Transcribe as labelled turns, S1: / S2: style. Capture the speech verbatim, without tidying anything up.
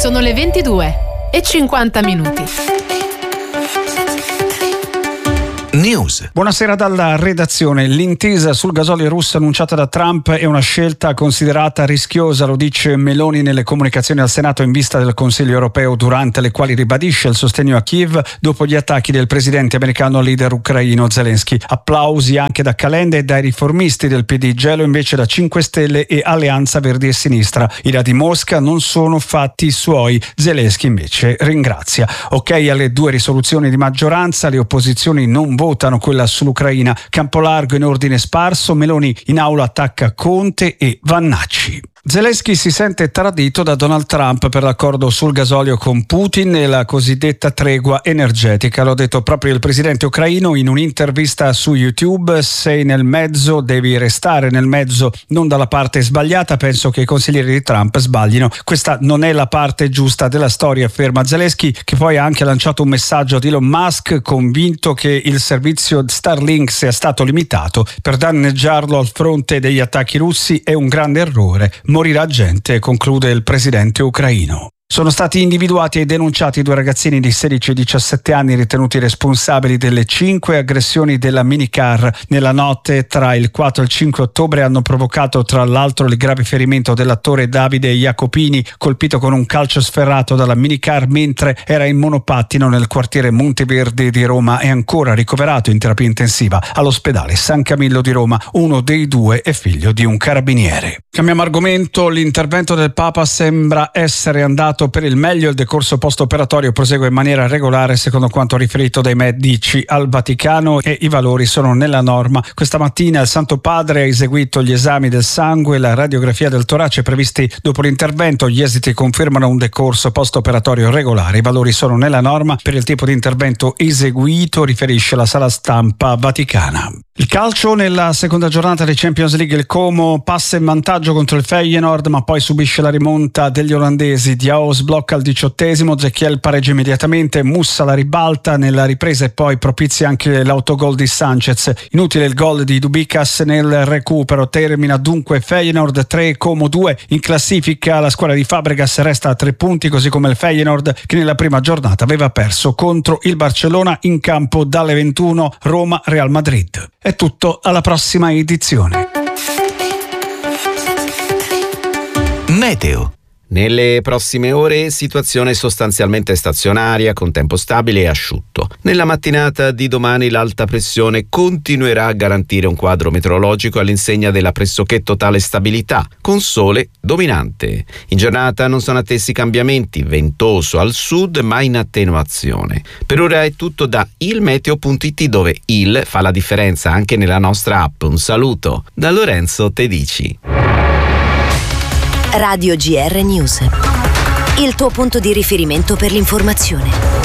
S1: Sono le ventidue e cinquanta minuti.
S2: News.
S3: Buonasera dalla redazione. L'intesa sul gasolio russo annunciata da Trump è una scelta considerata rischiosa, lo dice Meloni nelle comunicazioni al Senato in vista del Consiglio europeo, durante le quali ribadisce il sostegno a Kiev dopo gli attacchi del presidente americano al leader ucraino Zelensky. Applausi anche da Calenda e dai riformisti del P D, gelo invece da cinque Stelle e Alleanza Verdi e Sinistra. I dati di Mosca non sono fatti suoi, Zelensky invece ringrazia. Ok alle due risoluzioni di maggioranza, le opposizioni non votano votano quella sull'Ucraina. Campolargo in ordine sparso, Meloni in aula attacca Conte e Vannacci. Zelensky si sente tradito da Donald Trump per l'accordo sul gasolio con Putin e la cosiddetta tregua energetica. L'ha detto proprio il presidente ucraino in un'intervista su YouTube. Sei nel mezzo, devi restare nel mezzo, non dalla parte sbagliata. Penso che i consiglieri di Trump sbaglino. Questa non è la parte giusta della storia, afferma Zelensky, che poi ha anche lanciato un messaggio ad Elon Musk, convinto che il servizio Starlink sia stato limitato. Per danneggiarlo al fronte degli attacchi russi è un grande errore. Morirà gente, conclude il presidente ucraino. Sono stati individuati e denunciati due ragazzini di sedici e diciassette anni ritenuti responsabili delle cinque aggressioni della minicar nella notte tra il quattro e il cinque ottobre. Hanno provocato tra l'altro il grave ferimento dell'attore Davide Jacopini, colpito con un calcio sferrato dalla minicar mentre era in monopattino nel quartiere Monteverdi di Roma. È ancora ricoverato in terapia intensiva all'ospedale San Camillo di Roma. Uno dei due è figlio di un carabiniere. Cambiamo argomento. L'intervento del Papa sembra essere andato per il meglio. Il decorso post-operatorio prosegue in maniera regolare secondo quanto riferito dai medici al Vaticano e i valori sono nella norma. Questa mattina il Santo Padre ha eseguito gli esami del sangue e la radiografia del torace previsti dopo l'intervento. Gli esiti confermano un decorso post-operatorio regolare. I valori sono nella norma per il tipo di intervento eseguito, riferisce la sala stampa vaticana. Il calcio, nella seconda giornata di Champions League il Como passa in vantaggio contro il Feyenoord, ma poi subisce la rimonta degli olandesi. Diao sblocca al diciottesimo, Zechiel pareggia immediatamente, Mussa la ribalta nella ripresa e poi propizia anche l'autogol di Sanchez. Inutile il gol di Dubicas nel recupero, termina dunque Feyenoord tre, Como due. In classifica la squadra di Fabregas resta a tre punti, così come il Feyenoord che nella prima giornata aveva perso contro il Barcellona in campo dalle ventuno. Roma-Real Madrid. È tutto, alla prossima edizione.
S2: Meteo.
S4: Nelle prossime ore situazione sostanzialmente stazionaria con tempo stabile e asciutto. Nella mattinata di domani l'alta pressione continuerà a garantire un quadro meteorologico all'insegna della pressoché totale stabilità, con sole dominante. In giornata non sono attesi cambiamenti, ventoso al sud ma in attenuazione. Per ora è tutto da ilmeteo punto it, dove il fa la differenza anche nella nostra app. Un saluto da Lorenzo Tedici.
S5: Radio G R News, il tuo punto di riferimento per l'informazione.